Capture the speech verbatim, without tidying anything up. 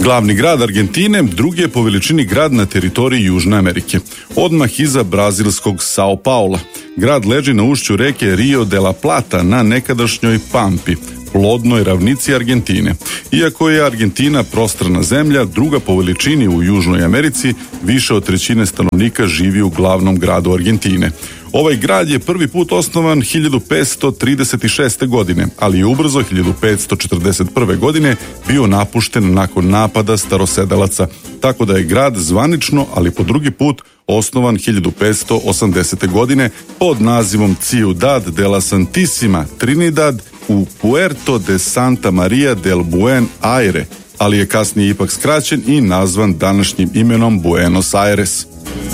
Glavni grad Argentine drugi je po veličini grad na teritoriji Južne Amerike, odmah iza brazilskog Sao Paula. Grad leži na ušću reke Rio de la Plata na nekadašnjoj Pampi, plodnoj ravnici Argentine. Iako je Argentina prostrana zemlja, druga po veličini u Južnoj Americi, više od trećine stanovnika živi u glavnom gradu Argentine. Ovaj grad je prvi put osnovan hiljadu petsto trideset šeste. godine, ali je ubrzo hiljadu petsto četrdeset prve. godine bio napušten nakon napada starosedelaca, tako da je grad zvanično, ali po drugi put, osnovan hiljadu petsto osamdesete. godine pod nazivom Ciudad de la Santísima Trinidad u Puerto de Santa Maria del Buen Aire, ali je kasnije ipak skraćen i nazvan današnjim imenom Buenos Aires.